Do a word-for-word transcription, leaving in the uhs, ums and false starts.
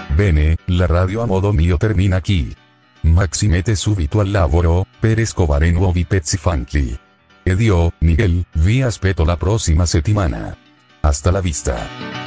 Bene, la radio a modo mio termina qui. Maxi mette subito al lavoro, per scovare nuovi pezzi funky. Ed io, Miguel, vi aspetto la prossima settimana. Hasta la vista.